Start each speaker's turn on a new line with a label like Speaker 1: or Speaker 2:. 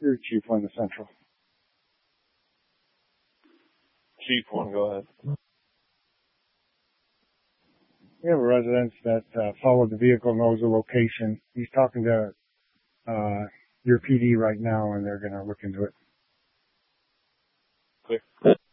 Speaker 1: You're Chief One, the Central.
Speaker 2: Chief One, go ahead.
Speaker 1: We have a resident that followed the vehicle, knows the location. He's talking to your PD right now, and they're going to look into it.
Speaker 2: Clear.